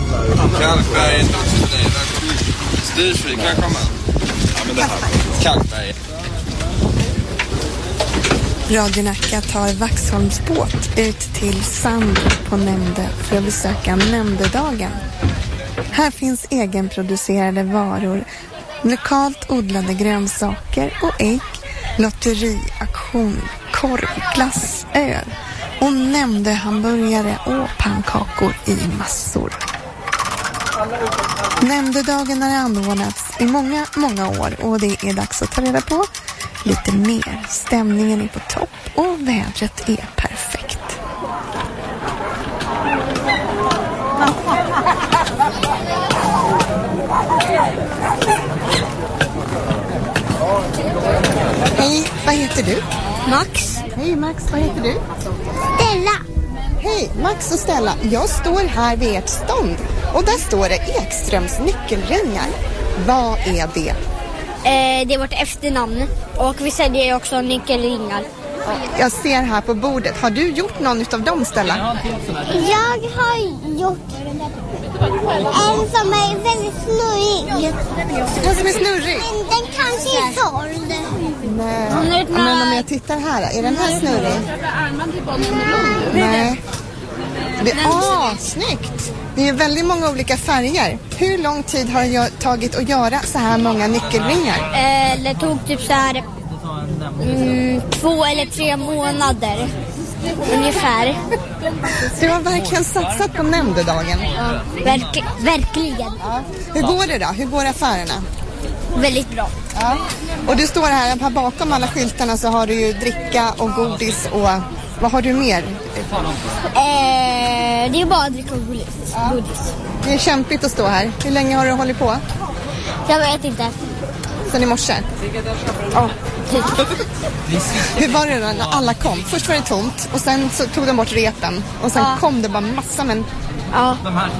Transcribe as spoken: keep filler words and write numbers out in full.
Kalkberg, Styrsvik, välkommen. Ja, men det här. Kalkberg. Radio Nacka tar Vaxholms båt ut till Sand på Nämnde för att besöka Nämndedagen. Här finns egenproducerade varor, lokalt odlade grönsaker och ägg, lotteriaktion, korvglass, öl och Nämnde hamburgare och pannkakor i massor. Nämndedagen har anordnats i många, många år och det är dags att ta reda på lite mer. Stämningen är på topp och vädret är perfekt. Hej, vad heter du? Max. Hej Max, vad heter du? Stella. Hej, Max och Stella. Jag står här vid ert stånd och där står det Ekströms nyckelringar. Vad är det? Eh, det är vårt efternamn och vi säljer också nyckelringar. Jag ser här på bordet. Har du gjort någon utav dem, Stella? Jag har gjort en som är väldigt snurrig. En som är snurrig? Men den kanske är såld. Nej. Men om jag tittar här, är den här snurrig? Nej. Det är ah, snyggt. Det är väldigt många olika färger. Hur lång tid har det tagit att göra så här många nyckelringar? Eh, det tog typ så här mm, två eller tre månader ungefär. Du har verkligen satsat på Nämndedagen. Ja, verk, verkligen. Ja. Hur går det då? Hur går affärerna? Väldigt bra. Ja. Och du står här, här bakom alla skyltarna så har du ju dricka och godis och vad har du mer? Eh, det är bara att dricka och godis. Ja. godis. Det är kämpigt att stå här. Hur länge har du hållit på? Jag vet inte. Sen i morse? Ja. Hur var det då när alla kom? Först var det tomt och sen så tog de bort repen och sen ja. kom det bara massa men... Ja.